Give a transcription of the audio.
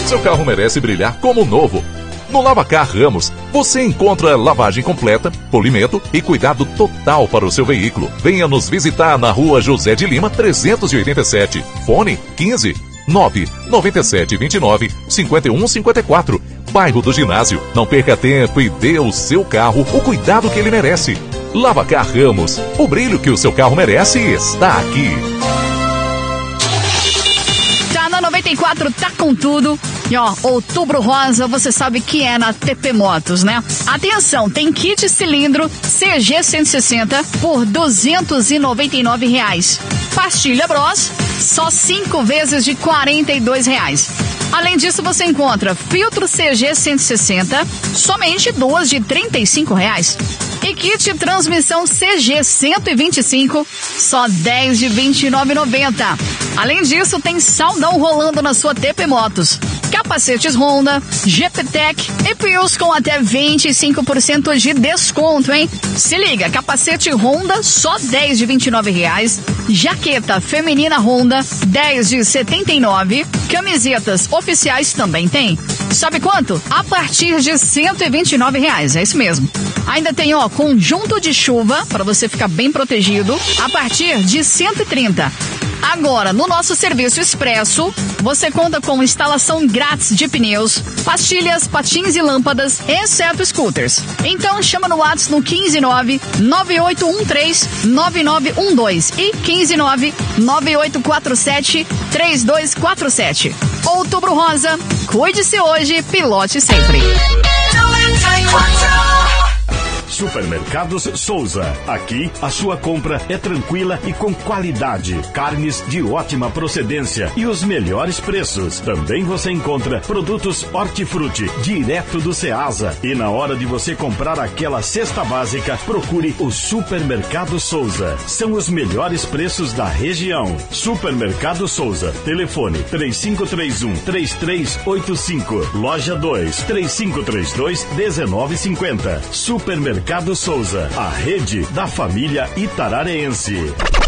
Seu carro merece brilhar como novo. No Lavacar Ramos, você encontra lavagem completa, polimento e cuidado total para o seu veículo. Venha nos visitar na Rua José de Lima, 387. Fone 15 997 29 51 54. Bairro do Ginásio. Não perca tempo e dê ao seu carro o cuidado que ele merece. Lavacar Ramos. O brilho que o seu carro merece está aqui. Tá na 94, tá com tudo. E ó, Outubro Rosa, você sabe que é na TP Motos, né? Atenção, tem kit cilindro CG 160 por R$ 299. Pastilha Bros, só 5 vezes de R$ 42. Além disso, você encontra filtro CG 160, somente 2 de R$ 35. E kit transmissão CG 125, só 10 de R$ 29,90. Além disso, tem saldão rolando na sua TP Motos. Capacetes Honda, GPTEC e Pius com até 25% de desconto, hein? Se liga, capacete Honda só 10 de R$ 29. Jaqueta feminina Honda 10 de R$ 79. Camisetas oficiais também tem. Sabe quanto? A partir de R$ 129. É isso mesmo. Ainda tem, ó, conjunto de chuva para você ficar bem protegido a partir de R$ 130. Agora, no nosso serviço expresso, você conta com instalação grátis de pneus, pastilhas, patins e lâmpadas, exceto scooters. Então, chama no WhatsApp no 159-9813-9912 e 159-9847-3247. Outubro Rosa, cuide-se hoje, pilote sempre. Supermercados Souza. Aqui a sua compra é tranquila e com qualidade. Carnes de ótima procedência e os melhores preços. Também você encontra produtos hortifruti direto do Ceasa. E na hora de você comprar aquela cesta básica, procure o Supermercado Souza. São os melhores preços da região. Supermercado Souza. Telefone 3531-3385. Loja 2 3532-1950. Supermercado Souza, a rede da família itarareense.